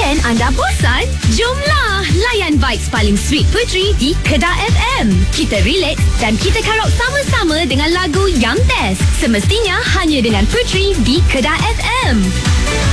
weekend anda bosan? Jomlah layan vibes paling sweet Puteri di Kedah FM. Kita relax dan kita karaoke sama-sama dengan lagu yang best. Semestinya hanya dengan Puteri di Kedah FM.